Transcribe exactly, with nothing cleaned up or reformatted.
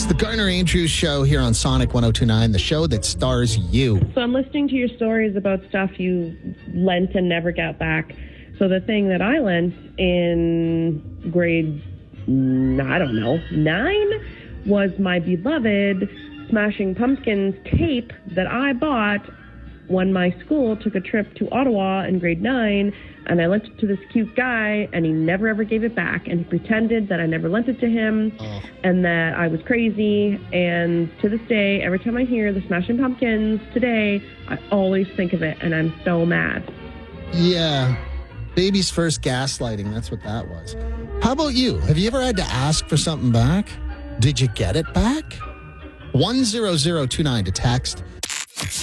the Garner Andrews Show here on Sonic one oh two point nine, the show that stars you. So I'm listening to your stories about stuff you lent and never got back. So the thing that I lent in grade, I don't know, nine was my beloved Smashing Pumpkins tape that I bought when my school took a trip to Ottawa in grade nine, and I lent it to this cute guy, and he never ever gave it back, and he pretended that I never lent it to him, oh. and that I was crazy, and to this day, every time I hear the Smashing Pumpkins today, I always think of it, and I'm so mad. Yeah, baby's first gaslighting, that's what that was. How about you? Have you ever had to ask for something back? Did you get it back? one zero zero two nine to text.